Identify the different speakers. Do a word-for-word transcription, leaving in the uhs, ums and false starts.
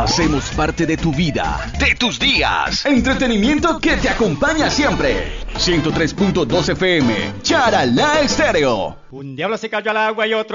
Speaker 1: Hacemos parte de tu vida, de tus días. Entretenimiento que te acompaña siempre. ciento tres punto dos F M, Charalá Estéreo.
Speaker 2: Un diablo se cayó al agua y otro